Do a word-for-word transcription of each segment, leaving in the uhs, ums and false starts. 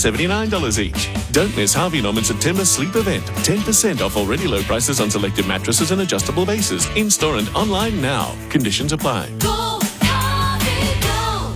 seventy-nine dollars each. Don't miss Harvey Norman's September sleep event. ten percent off already low prices on selected mattresses and adjustable bases. In-store and online now. Conditions apply. Go, Harvey, go.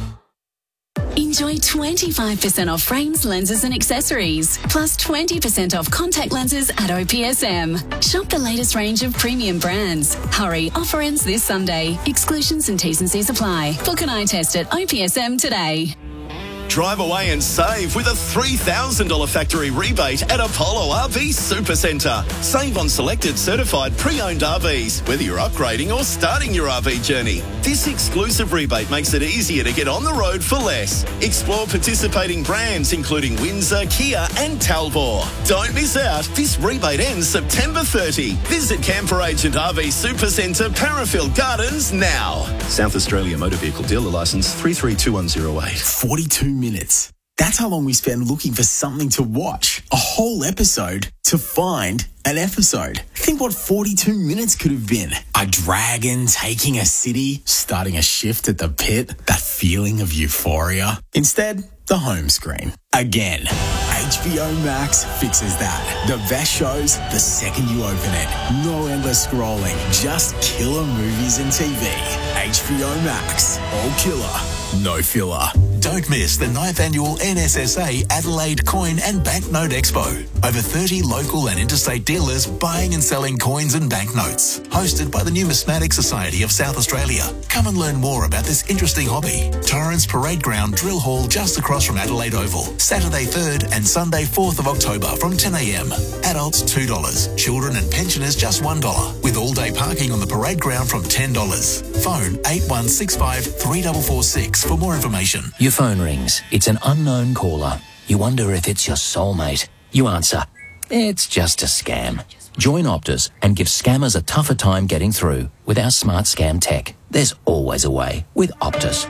Enjoy twenty-five percent off frames, lenses and accessories, plus twenty percent off contact lenses at O P S M. Shop the latest range of premium brands. Hurry, offer ends this Sunday. Exclusions and T's and C's apply. Book an eye test at O P S M today. Drive away and save with a three thousand dollars factory rebate at Apollo R V Supercentre. Save on selected certified pre-owned R Vs, whether you're upgrading or starting your R V journey. This exclusive rebate makes it easier to get on the road for less. Explore participating brands including Windsor, Kia and Talbot. Don't miss out. This rebate ends September thirtieth. Visit Camper Agent R V Supercentre, Parafield Gardens now. South Australia Motor Vehicle Dealer Licence three three two one zero eight. forty-two minutes. That's how long we spend looking for something to watch. A whole episode to find an episode. Think what forty-two minutes could have been. A dragon taking a city, starting a shift at the pit, that feeling of euphoria. Instead, the home screen. Again. H B O Max fixes that. The best shows the second you open it. No endless scrolling, just killer movies and T V. H B O Max. All killer, no filler. Don't miss the ninth Annual N S S A Adelaide Coin and Banknote Expo. Over thirty local and interstate dealers buying and selling coins and banknotes. Hosted by the Numismatic Society of South Australia. Come and learn more about this interesting hobby. Torrens Parade Ground Drill Hall just across from Adelaide Oval. Saturday third and Sunday fourth of October from ten a m. Adults two dollars. Children and pensioners just one dollar. With all-day parking on the parade ground from ten dollars. Phone eight one six five three four four six for more information. Your phone rings. It's an unknown caller. You wonder if it's your soulmate. You answer. It's just a scam. Join Optus and give scammers a tougher time getting through with our smart scam tech. There's always a way with Optus.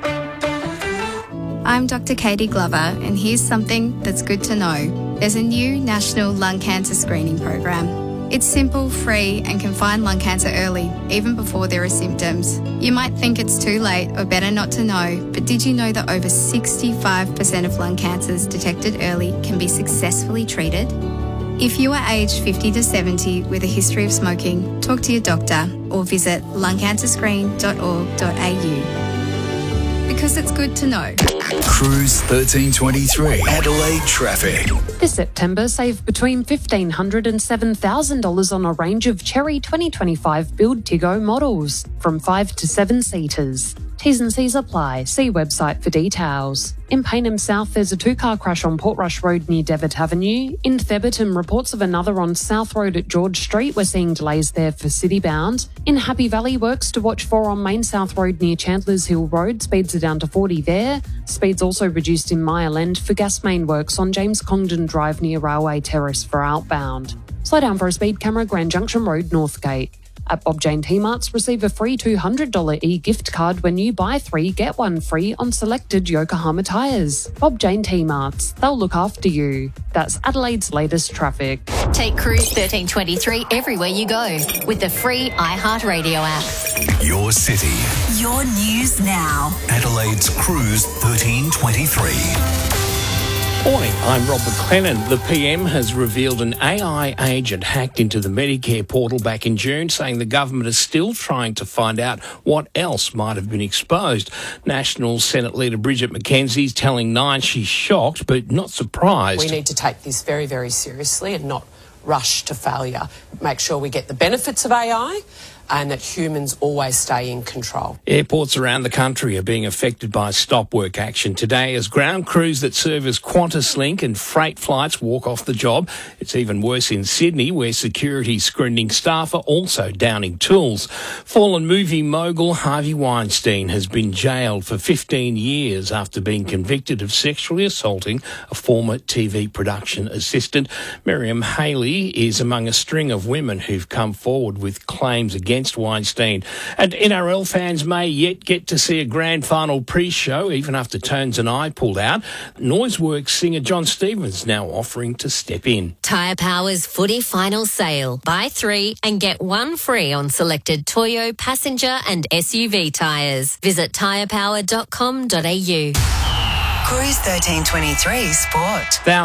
I'm Doctor Katie Glover, and here's something that's good to know. There's a new national lung cancer screening program. It's simple, free, and can find lung cancer early, even before there are symptoms. You might think it's too late or better not to know, but did you know that over sixty-five percent of lung cancers detected early can be successfully treated? If you are aged fifty to seventy with a history of smoking, talk to your doctor or visit lung cancer screen dot org dot a u. Because it's good to know. Cruise thirteen twenty-three. Adelaide traffic. This September, save between fifteen hundred dollars and seven thousand dollars on a range of Cherry twenty twenty-five Build Tiggo models from five to seven seaters. T's and C's apply. See website for details. In Payneham South, there's a two-car crash on Portrush Road near Devitt Avenue. In Theberton, reports of another on South Road at George Street. We're seeing delays there for Citybound. In Happy Valley, works to watch for on Main South Road near Chandler's Hill Road. Speeds are down to forty there. Speeds also reduced in Mile for gas main works on James Congdon Drive near Railway Terrace for outbound. Slow down for a speed camera, Grand Junction Road, Northgate. At Bob Jane T-Marts, receive a free two hundred dollars e-gift card when you buy three, get one free on selected Yokohama tyres. Bob Jane T-Marts, they'll look after you. That's Adelaide's latest traffic. Take Cruise thirteen twenty-three everywhere you go with the free iHeartRadio app. Your city. Your news now. Adelaide's Cruise thirteen twenty-three. Morning, I'm Rob McLennan. The P M has revealed an A I agent hacked into the Medicare portal back in June, saying the government is still trying to find out what else might have been exposed. National Senate Leader Bridget McKenzie's telling Nine she's shocked but not surprised. We need to take this very, very seriously and not rush to failure. Make sure we get the benefits of A I and that humans always stay in control. Airports around the country are being affected by stop work action today as ground crews that serve as QantasLink and freight flights walk off the job. It's even worse in Sydney, where security screening staff are also downing tools. Fallen movie mogul Harvey Weinstein has been jailed for fifteen years after being convicted of sexually assaulting a former T V production assistant. Miriam Haley is among a string of women who've come forward with claims against Weinstein. And N R L fans may yet get to see a grand final pre-show, even after Tones and I pulled out. Noiseworks singer John Stevens now offering to step in. Tyre Power's footy final sale. Buy three and get one free on selected Toyo, passenger and S U V tyres. Visit tyre power dot com dot a u. Cruise thirteen twenty-three Sport.